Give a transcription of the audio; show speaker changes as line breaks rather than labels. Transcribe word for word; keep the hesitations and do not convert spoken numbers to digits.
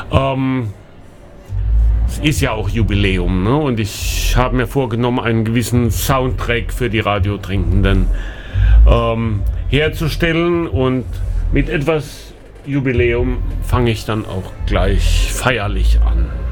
Ähm, es ist ja auch Jubiläum, ne? Und ich habe mir vorgenommen, einen gewissen Soundtrack für die Radiotrinkenden ähm, herzustellen. Und mit etwas Jubiläum fange ich dann auch gleich feierlich an.